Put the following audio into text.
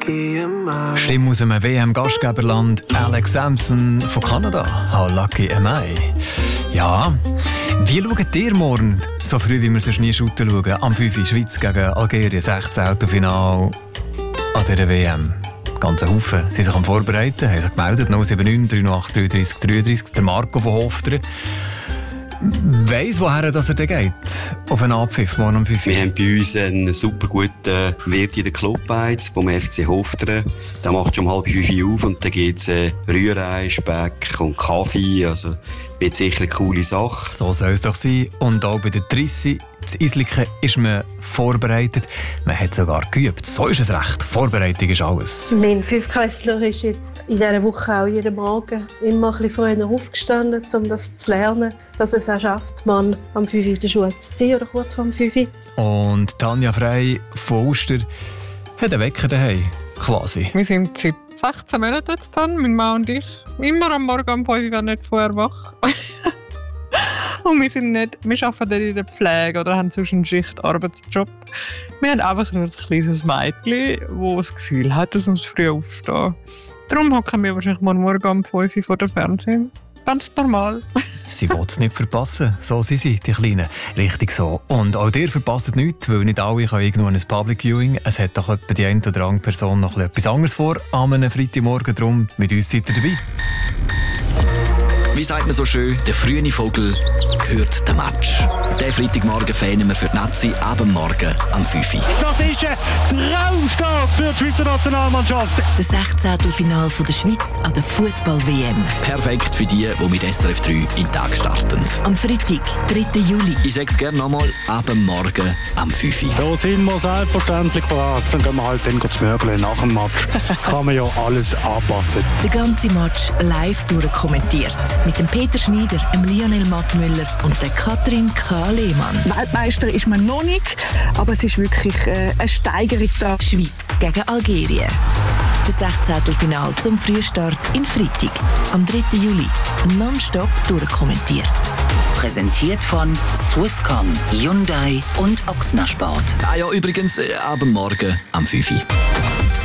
Stimme aus einem WM-Gastgeberland, Alex Sampson von Kanada. How lucky am I? Ja, wie schaut ihr morgen, so früh wie wir sonst nie shooten schauen, am 5 in Schweiz gegen Algerien, 16 Autofinal an dieser WM? Ganze Haufen sind sich am Vorbereiten, haben sich gemeldet, 079 308 33 33, der Marco von Hofteren. Weiss, woher dass er denn geht? Auf einen Abpfiff morgen um 5 Uhr. Wir haben bei uns einen super guten Wirt in der Clubbeiz vom FC Hofteren. Der macht schon um 4:30 auf und dann gibt es Rührei, Speck und Kaffee. Also wird sicher eine coole Sache. So soll es doch sein. Und auch bei der Trissi, das Isliken, ist man vorbereitet. Man hat sogar geübt. So ist es recht. Vorbereitung ist alles. Mein Fünftklässler ist jetzt in dieser Woche auch jeden Morgen immer ein bisschen früher aufgestanden, um das zu lernen, dass es auch schafft, man am 5 Uhr in der Schule zu sein oder kurz vor dem 5 Uhr. Und Tanja Frey von Uster hat einen Wecker daheim, quasi. Wir sind seit 16 Monaten jetzt dann, mein Mann und ich, immer am Morgen um 5 Uhr nicht vorher wach. Und wir arbeiten nicht in der Pflege oder haben sonst einen Schichtarbeitsjob. Wir haben einfach nur ein kleines Mädchen, das das Gefühl hat, dass wir früh aufstehen. Darum hocken wir wahrscheinlich morgen um 5 Uhr vor dem Fernsehen. Ganz normal. Sie will es nicht verpassen. So sind sie, die Kleinen. Richtig so. Und auch ihr verpasst nichts, weil nicht alle können irgendwo ein Public Viewing. Es hat doch etwa die eine oder andere Person noch etwas anderes vor an einem Freitagmorgen. Darum, mit uns seid ihr dabei. Wie sagt man so schön, der frühe Vogel gehört der Match. Den Freitagmorgen fähnen wir für die Nazi ab morgen am 5 Uhr. Das ist ein Traumstart für die Schweizer Nationalmannschaft. Das 16. Finale der Schweiz an der Fußball-WM. Perfekt für die mit SRF 3 in den Tag starten. Am Freitag, 3. Juli. Ich sage es gerne nochmal, ab morgen am 5 Uhr. Da sind wir selbstverständlich bereit. Dann gehen wir halt dann zu Mögeln nach dem Match. Kann man ja alles anpassen. Der ganze Match live durchkommentiert. Mit dem Peter Schneider, dem Lionel Mattmüller und der Katrin K. Lehmann. Weltmeister ist man noch nicht, aber es ist wirklich eine Steigerung da. Schweiz gegen Algerien. Das 16. Finale zum Frühstart in Freitag, am 3. Juli. Nonstop durchkommentiert. Präsentiert von Swisscom, Hyundai und Ochsner Sport. Ah ja, übrigens, ab morgen am 5 Uhr.